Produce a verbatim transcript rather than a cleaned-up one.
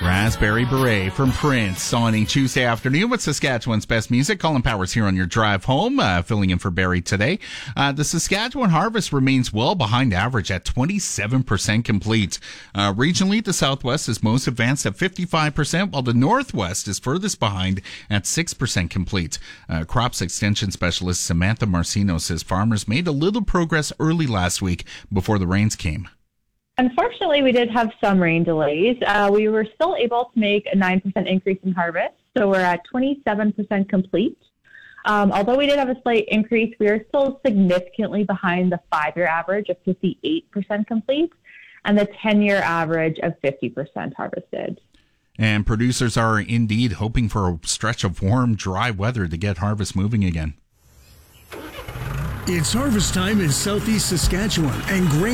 Raspberry Beret from Prince on a Tuesday afternoon with Saskatchewan's best music. Colin Powers here on your drive home, uh, filling in for Barry today. Uh, the Saskatchewan harvest remains well behind average at twenty-seven percent complete. Uh, regionally, the Southwest is most advanced at fifty-five percent, while the Northwest is furthest behind at six percent complete. Uh, crops extension specialist Samantha Marcino says farmers made a little progress early last week before the rains came. Unfortunately, we did have some rain delays. Uh, we were still able to make a nine percent increase in harvest, so we're at twenty-seven percent complete. Um, although we did have a slight increase, we are still significantly behind the five-year average of fifty-eight percent complete and the ten-year average of fifty percent harvested. And producers are indeed hoping for a stretch of warm, dry weather to get harvest moving again. It's harvest time in southeast Saskatchewan, and grain